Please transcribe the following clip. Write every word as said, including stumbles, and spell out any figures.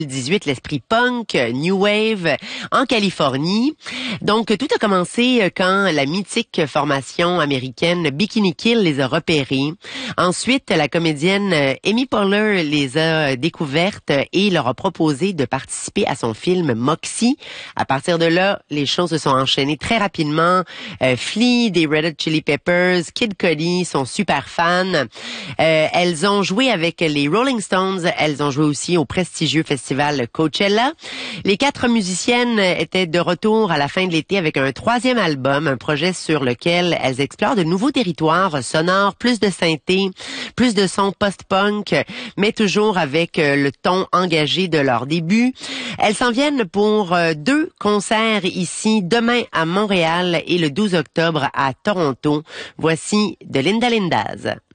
dix-huit, l'esprit punk, New Wave en Californie. Donc, tout a commencé quand la mythique formation américaine Bikini Kill les a repérés. Ensuite, la comédienne Amy Poehler les a découvertes et leur a proposé de participer à son film Moxie. À partir de là, les choses se sont enchaînées très rapidement. Euh, Flea des Red Hot Chili Peppers, Kid Cudi sont super fans. Euh, elles ont joué avec les Rolling Stones. Elles ont joué aussi au prestigieux festival Coachella. Les quatre musiciennes étaient de retour à la fin de l'été avec un troisième album, un projet sur lequel elles explorent de nouveaux territoires sonores, plus de synthé, plus de sons post-punk, mais toujours avec le ton engagé de leur début. Elles s'en viennent pour deux concerts ici, demain à Montréal et le douze octobre à Toronto. Voici de Linda Lindas.